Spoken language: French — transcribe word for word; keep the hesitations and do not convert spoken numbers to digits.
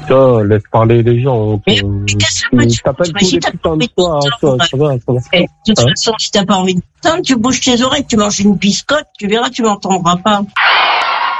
Putain, laisse parler les gens. Mais, mais qu'est-ce que tu t'appelles tous les putains de soirs, toi, ça va, ça va. De toute façon, si t'as pas envie de t'entendre, tu bouges tes oreilles, tu manges une biscotte, tu verras, tu m'entendras pas.